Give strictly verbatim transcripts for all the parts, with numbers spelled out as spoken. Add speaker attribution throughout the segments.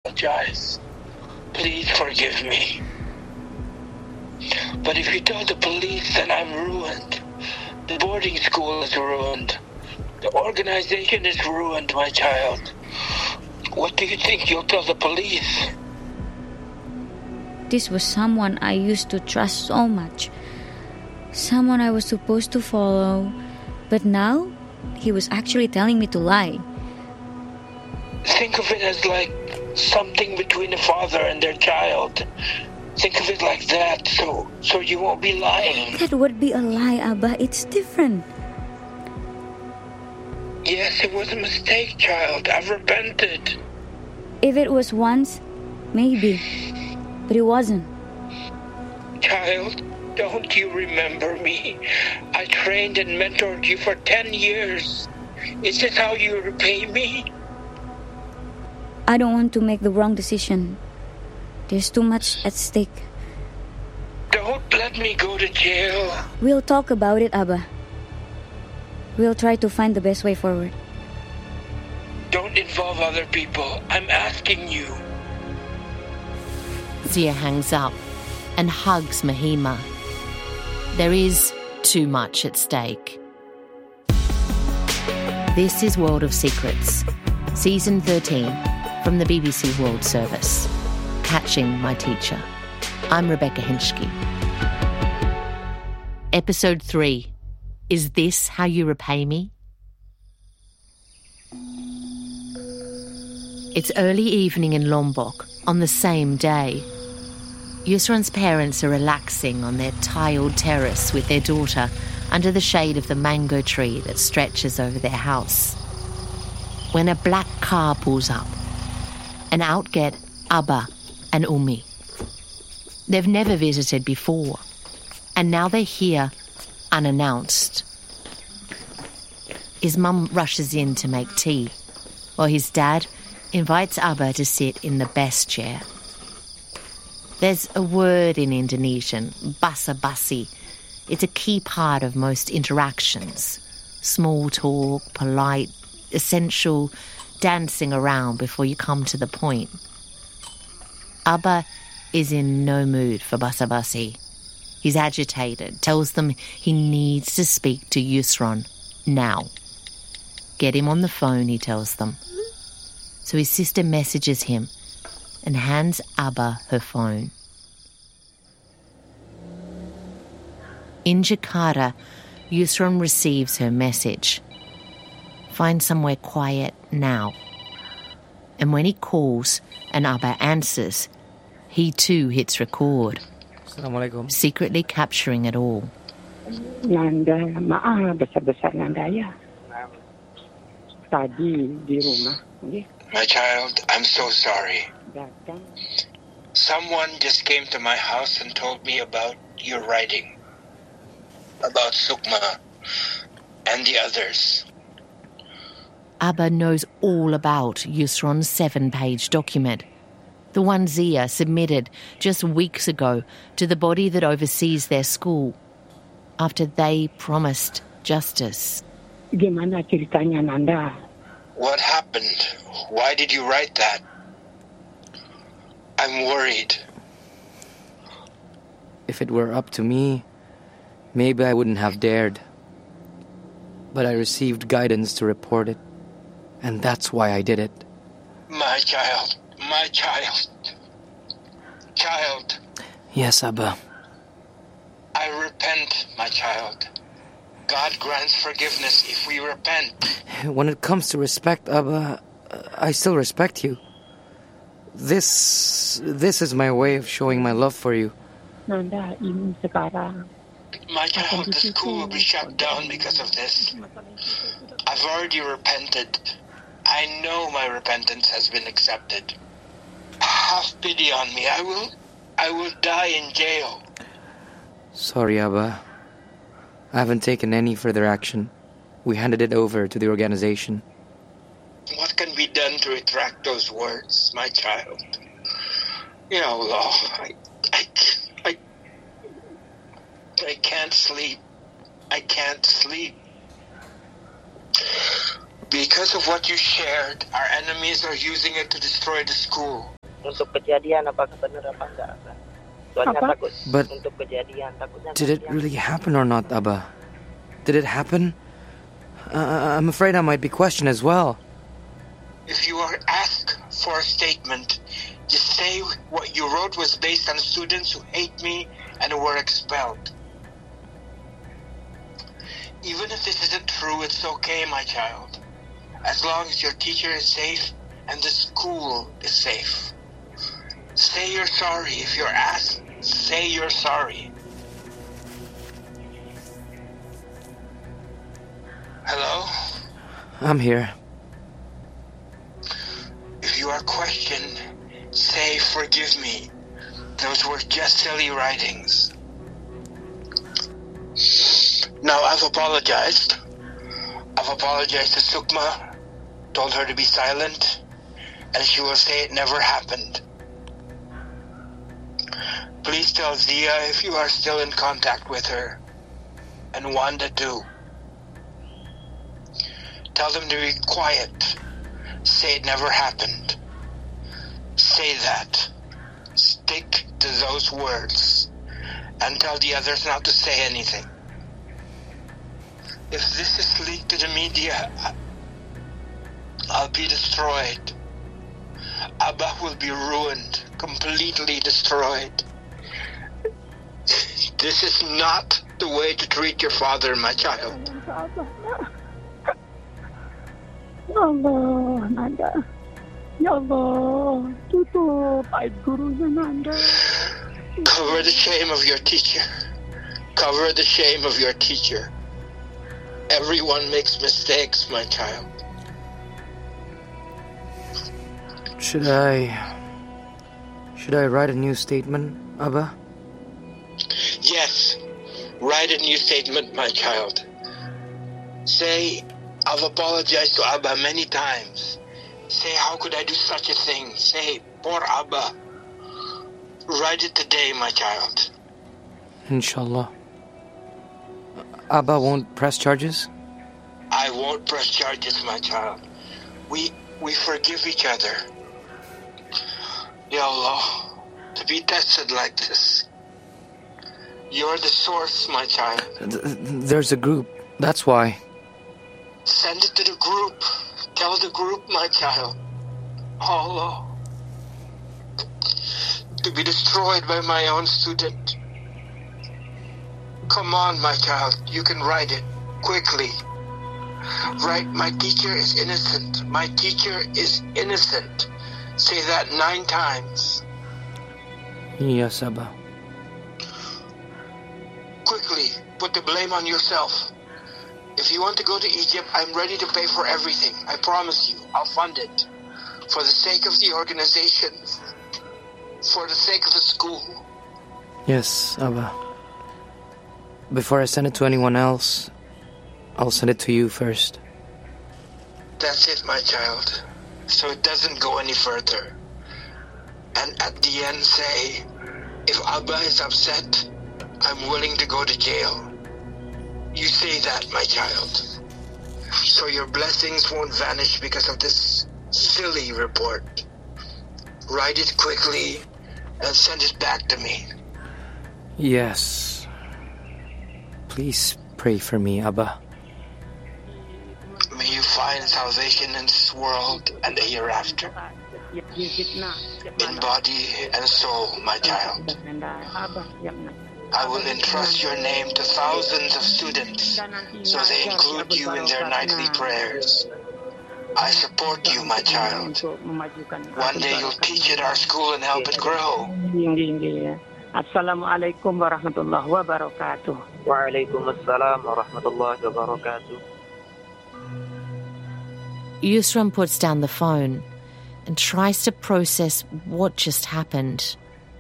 Speaker 1: apologize. Please forgive me. But if you tell the police, then I'm ruined. The boarding school is ruined. The organization is ruined, my child. What do you think you'll tell the police?
Speaker 2: This was someone I used to trust so much. Someone I was supposed to follow. But now, he was actually telling me to lie.
Speaker 1: Think of it as like something between a father and their child. Think of it like that, so so you won't be lying.
Speaker 2: That would be a lie, Abba. It's different.
Speaker 1: Yes, it was a mistake, child. I've repented.
Speaker 2: If it was once, maybe. But it wasn't.
Speaker 1: Child, don't you remember me? I trained and mentored you for ten years. Is this how you repay me?
Speaker 2: I don't want to make the wrong decision. There's too much at stake.
Speaker 1: Don't let me go to jail.
Speaker 2: We'll talk about it, Abba. We'll try to find the best way forward.
Speaker 1: Don't involve other people. I'm asking you.
Speaker 3: Zia hangs up and hugs Mahima. There is too much at stake. This is World of Secrets, Season thirteen, from the B B C World Service. Catching My Teacher. I'm Rebecca Henschke. Episode three. Is this how you repay me? It's early evening in Lombok on the same day. Yusran's parents are relaxing on their tiled terrace with their daughter under the shade of the mango tree that stretches over their house. When a black car pulls up, and out get Abba and Umi. They've never visited before, and now they're here unannounced. His mum rushes in to make tea, while his dad invites Abba to sit in the best chair. There's a word in Indonesian, basa-basi. It's a key part of most interactions. Small talk, polite, essential, dancing around before you come to the point. Abba is in no mood for basa-basi. He's agitated, tells them he needs to speak to Yusran now. Get him on the phone, he tells them. So his sister messages him and hands Abba her phone. In Jakarta, Yusran receives her message. Find somewhere quiet now. And when he calls and Abba answers, he too hits record, secretly capturing it all.
Speaker 4: Nanda, maaf besar-besar Nanda ya. Tadi di rumah.
Speaker 1: My child, I'm so sorry. Someone just came to my house and told me about your writing. About Sukma and the others.
Speaker 3: Abba knows all about Yusran's seven-page document, the one Zia submitted just weeks ago to the body that oversees their school, after they promised justice.
Speaker 4: Gimana ceritanya, Nanda?
Speaker 1: What happened? Why did you write that? I'm worried.
Speaker 5: If it were up to me, maybe I wouldn't have dared. But I received guidance to report it, and that's why I did it.
Speaker 1: My child, my child. Child.
Speaker 5: Yes, Abba.
Speaker 1: I repent, my child. God grants forgiveness if we repent.
Speaker 5: When it comes to respect, Abba, I still respect you. This, this is my way of showing my love for you.
Speaker 4: Nanda, ini sekarang.
Speaker 1: My child, the school will be shut down because of this. I've already repented. I know my repentance has been accepted. Have pity on me. I will, I will die in jail.
Speaker 5: Sorry, Abba. I haven't taken any further action. We handed it over to the organization.
Speaker 1: What can be done to retract those words, my child? Ya Allah, I, I, I, I can't sleep. I can't sleep. Because of what you shared, our enemies are using it to destroy the school.
Speaker 6: untuk kejadian apakah benar apa enggak. Soalnya
Speaker 4: Apa?
Speaker 6: takut
Speaker 5: But
Speaker 6: untuk kejadian, takutnya
Speaker 5: did it really happen or not, Abba? Did it happen? Uh, I'm afraid I might be questioned as well.
Speaker 1: If you are asked for a statement, just say what you wrote was based on students who hate me and who were expelled. Even if this isn't true, it's okay, my child. As long as your teacher is safe and the school is safe. Say you're sorry. If you're asked, say you're sorry. Hello?
Speaker 5: I'm here.
Speaker 1: If you are questioned, say forgive me. Those were just silly writings. Now I've apologized. I've apologized to Sukma, told her to be silent, and she will say it never happened. Please tell Zia if you are still in contact with her, and Wanda too. Tell them to be quiet. Say it never happened. Say that. Stick to those words, and tell the others not to say anything. If this is leaked to the media, I'll be destroyed. Abba will be ruined, completely destroyed. This is not the way to treat your father, my child.
Speaker 4: Ya Allah, Nanda. Ya Allah, tutup aib gurunya, Nanda.
Speaker 1: Cover the shame of your teacher. Cover the shame of your teacher. Everyone makes mistakes, my child.
Speaker 5: Should I... Should I write a new statement, Abba?
Speaker 1: Yes, write a new statement, my child. Say, I've apologized to Abba many times. Say, how could I do such a thing? Say, poor Abba. Write it today, my child.
Speaker 5: Inshallah. Abba won't press charges?
Speaker 1: I won't press charges, my child. We we forgive each other. Ya Allah, to be tested like this. You're the source, my child.
Speaker 5: Th- There's a group. That's why.
Speaker 1: Send it to the group. Tell the group, my child. Allah. To be destroyed by my own student. Come on, my child. You can write it. Quickly. Write, my teacher is innocent. My teacher is innocent. Say that nine times.
Speaker 5: Yes, Abba.
Speaker 1: Quickly. Put the blame on yourself. If you want to go to Egypt, I'm ready to pay for everything. I promise you. I'll fund it. For the sake of the organization. For the sake of the school.
Speaker 5: Yes, Abba. Before I send it to anyone else, I'll send it to you first.
Speaker 1: That's it, my child. So it doesn't go any further. And at the end say, if Abba is upset, I'm willing to go to jail. You say that, my child. So your blessings won't vanish because of this silly report. Write it quickly and send it back to me.
Speaker 5: Yes. Please pray for me, Abba.
Speaker 1: May you find salvation in this world and the hereafter. In body and soul, my child. I will entrust your name to thousands of students so they include you in their nightly prayers. I support you, my child. One day you'll teach at our school and help it grow.
Speaker 4: Assalamualaikum warahmatullahi wabarakatuh.
Speaker 6: Waalaikumsalam warahmatullahi wabarakatuh.
Speaker 3: Yusram puts down the phone and tries to process what just happened.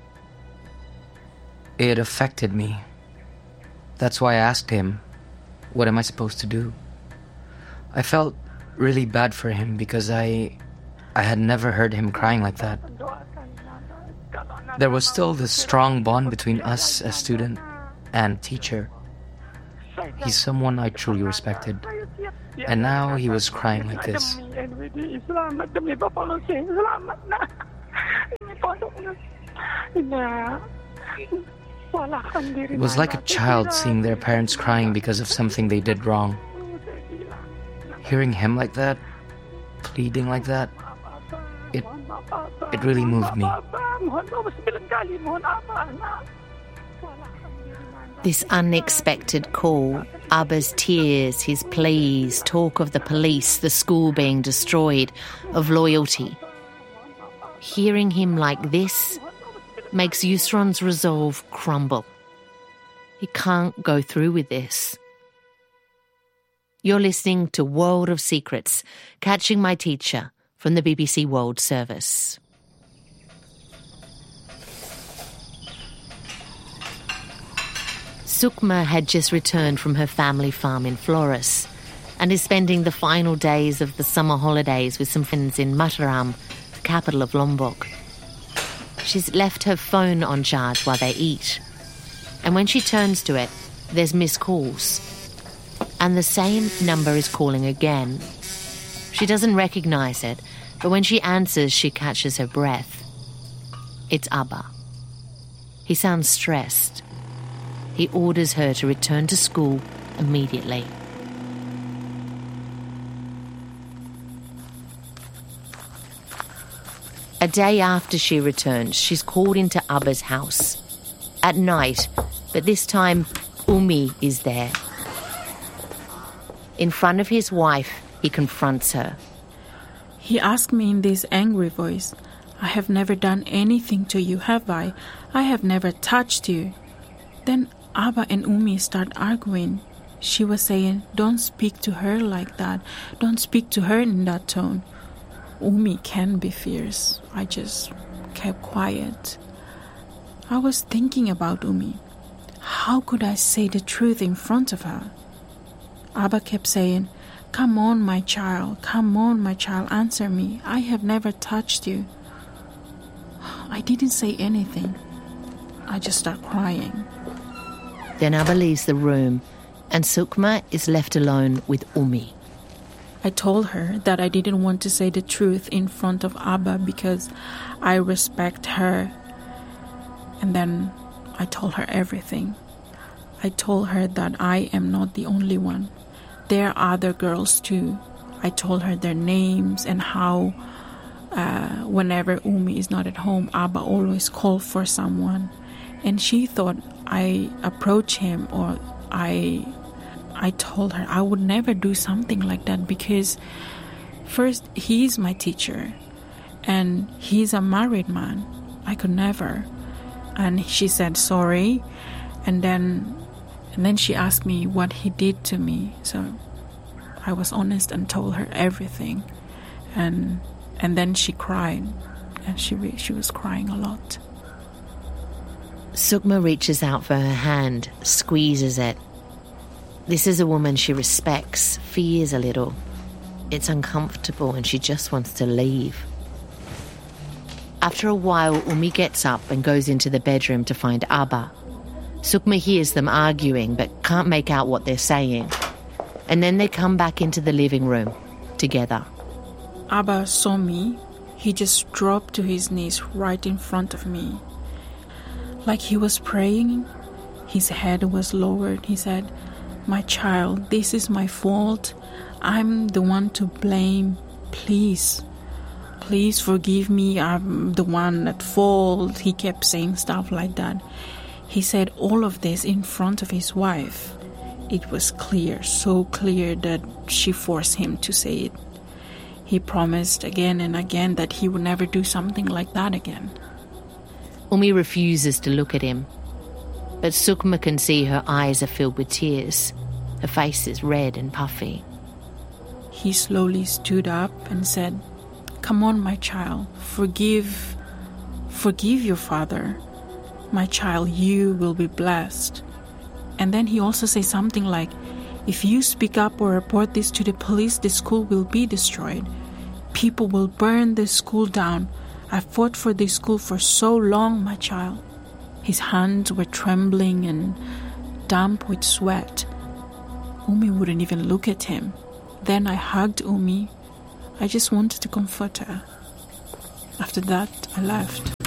Speaker 5: It affected me. That's why I asked him, what am I supposed to do? I felt really bad for him because I I had never heard him crying like that. There was still this strong bond between us as student and teacher. He's someone I truly respected. And now he was crying like this. It was like a child seeing their parents crying because of something they did wrong. Hearing him like that, pleading like that, it it really moved me.
Speaker 3: This unexpected call, Abba's tears, his pleas, talk of the police, the school being destroyed, of loyalty. Hearing him like this makes Yusron's resolve crumble. He can't go through with this. You're listening to World of Secrets, Catching My Teacher from the B B C World Service. Sukma had just returned from her family farm in Flores and is spending the final days of the summer holidays with some friends in Mataram, the capital of Lombok. She's left her phone on charge while they eat, and when she turns to it, there's missed calls. And the same number is calling again. She doesn't recognise it, but when she answers, she catches her breath. It's Abba. He sounds stressed. He orders her to return to school immediately. A day after she returns, she's called into Abba's house. At night, but this time, Umi is there. In front of his wife, he confronts her.
Speaker 7: He asked me in this angry voice, "I have never done anything to you, have I? I have never touched you." Then Abba and Umi start arguing. She was saying, "Don't speak to her like that. Don't speak to her in that tone." Umi can be fierce. I just kept quiet. I was thinking about Umi. How could I say the truth in front of her? Abba kept saying, "Come on, my child. Come on, my child. Answer me. I have never touched you." I didn't say anything. I just started crying.
Speaker 3: Then Abba leaves the room and Sukma is left alone with Umi.
Speaker 7: I told her that I didn't want to say the truth in front of Abba because I respect her. And then I told her everything. I told her that I am not the only one. There are other girls too. I told her their names and how uh, whenever Umi is not at home, Abba always calls for someone. And she thought I approach him or I I told her I would never do something like that because first, he's my teacher and he's a married man. I could never. And she said sorry, and then and then she asked me what he did to me. So I was honest and told her everything. And and then she cried, and she she was crying a lot.
Speaker 3: Sukma reaches out for her hand, squeezes it. This is a woman she respects, fears a little. It's uncomfortable and she just wants to leave. After a while, Umi gets up and goes into the bedroom to find Abba. Sukma hears them arguing but can't make out what they're saying. And then they come back into the living room, together.
Speaker 7: Abba saw me. He just dropped to his knees right in front of me. Like he was praying, his head was lowered. He said, "My child, this is my fault. I'm the one to blame. Please, please forgive me. I'm the one at fault." He kept saying stuff like that. He said all of this in front of his wife. It was clear, so clear that she forced him to say it. He promised again and again that he would never do something like that again.
Speaker 3: Umi refuses to look at him, but Sukma can see her eyes are filled with tears. Her face is red and puffy.
Speaker 7: He slowly stood up and said, "Come on, my child, forgive, forgive your father. My child, you will be blessed." And then he also said something like, "If you speak up or report this to the police, the school will be destroyed. People will burn the school down. I fought for this school for so long, my child." His hands were trembling and damp with sweat. Umi wouldn't even look at him. Then I hugged Umi. I just wanted to comfort her. After that, I left.